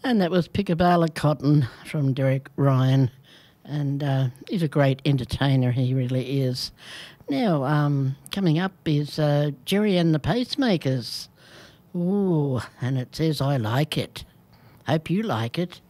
And that was Pickabala Cotton from Derek Ryan. And he's a great entertainer, he really is. Now, coming up is Jerry and the Pacemakers. Ooh, and it says I like it. Hope you like it.